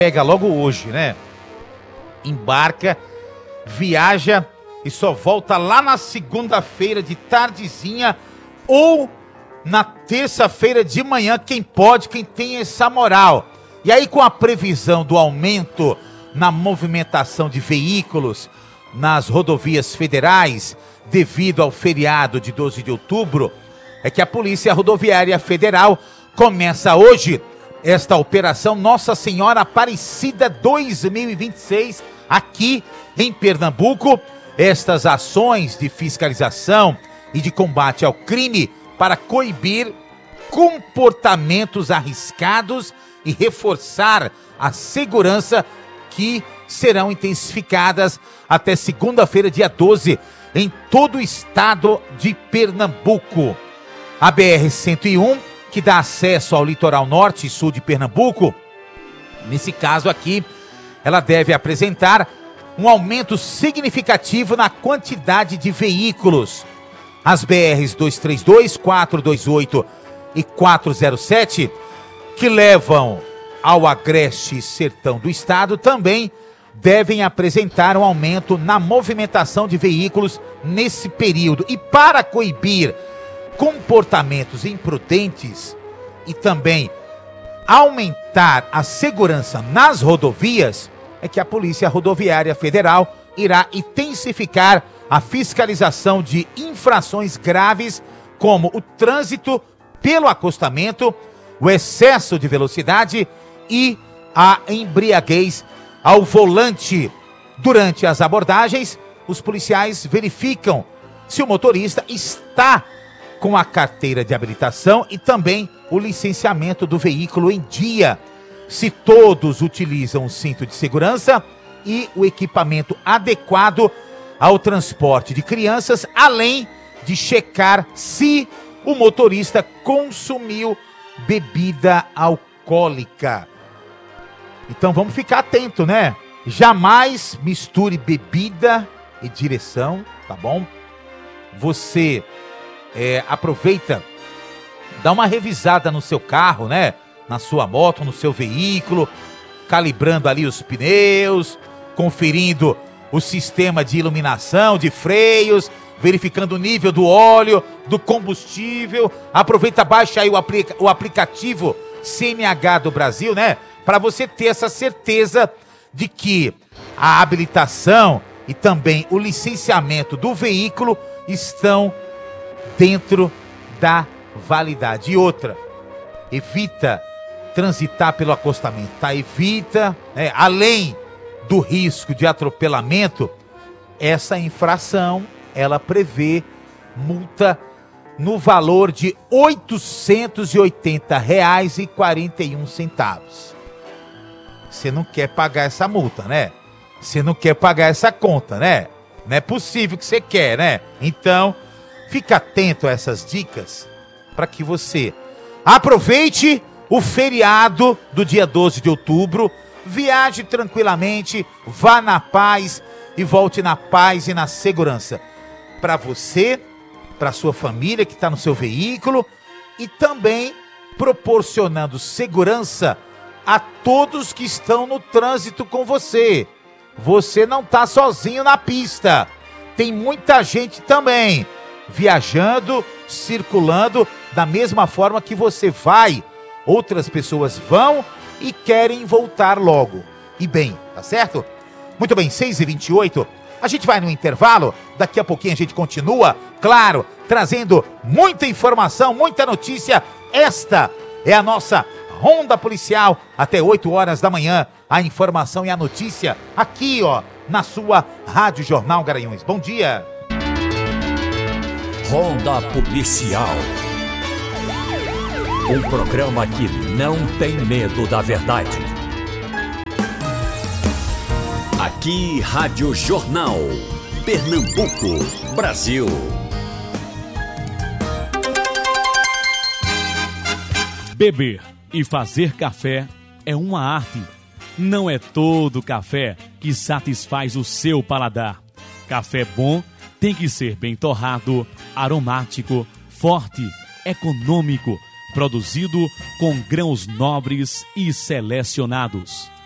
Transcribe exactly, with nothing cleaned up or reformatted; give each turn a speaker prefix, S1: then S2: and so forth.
S1: Pega logo hoje, né? Embarca, viaja e só volta lá na segunda-feira de tardezinha ou na terça-feira de manhã, quem pode, quem tem essa moral. E aí, com a previsão do aumento na movimentação de veículos nas rodovias federais, devido ao feriado de doze de outubro, é que a Polícia Rodoviária Federal começa hoje esta operação Nossa Senhora Aparecida dois mil e vinte e seis, aqui em Pernambuco. Estas ações de fiscalização e de combate ao crime para coibir comportamentos arriscados e reforçar a segurança, que serão intensificadas até segunda-feira, dia doze, em todo o estado de Pernambuco. A B R cento e um, que dá acesso ao litoral norte e sul de Pernambuco, nesse caso aqui, ela deve apresentar um aumento significativo na quantidade de veículos. As B Rs duzentos e trinta e dois, quatrocentos e vinte e oito e quatrocentos e sete, que levam ao agreste sertão do estado, também devem apresentar um aumento na movimentação de veículos nesse período. E para coibir comportamentos imprudentes e também aumentar a segurança nas rodovias, é que a Polícia Rodoviária Federal irá intensificar a fiscalização de infrações graves, como o trânsito pelo acostamento, o excesso de velocidade e a embriaguez ao volante. Durante as abordagens, os policiais verificam se o motorista está com a carteira de habilitação e também o licenciamento do veículo em dia, se todos utilizam o cinto de segurança e o equipamento adequado ao transporte de crianças, além de checar se o motorista consumiu bebida alcoólica. Então vamos ficar atento, né? Jamais misture bebida e direção, tá bom? Você é, aproveita, dá uma revisada no seu carro, né? Na sua moto, no seu veículo, calibrando ali os pneus, conferindo o sistema de iluminação, de freios, verificando o nível do óleo, do combustível. Aproveita, baixa aí o, aplica- o aplicativo C N H do Brasil, né? Para você ter essa certeza de que a habilitação e também o licenciamento do veículo estão dentro da validade. E outra, evita transitar pelo acostamento, tá? Evita, né? Além do risco de atropelamento, essa infração, ela prevê multa no valor de oitocentos e oitenta reais e quarenta e um centavos. Você não quer pagar essa multa, né? Você não quer pagar essa conta, né? Não é possível que você quer, né? Então, fica atento a essas dicas para que você aproveite o feriado do dia doze de outubro, viaje tranquilamente, vá na paz e volte na paz e na segurança. Para você, para sua família que está no seu veículo e também proporcionando segurança a todos que estão no trânsito com você. Você não está sozinho na pista. Tem muita gente também viajando, circulando da mesma forma que você vai. Outras pessoas vão e querem voltar logo. E bem, tá certo? Muito bem, seis e vinte e oito. A gente vai no intervalo. Daqui a pouquinho a gente continua, claro, trazendo muita informação, muita notícia. Esta é a nossa Ronda Policial, até oito horas da manhã, a informação e a notícia aqui, ó, na sua Rádio Jornal Garanhuns. Bom dia.
S2: Ronda Policial. Um programa que não tem medo da verdade. Aqui, Rádio Jornal, Pernambuco, Brasil.
S3: Beber e fazer café é uma arte. Não é todo café que satisfaz o seu paladar. Café bom tem que ser bem torrado, aromático, forte, econômico, produzido com grãos nobres e selecionados.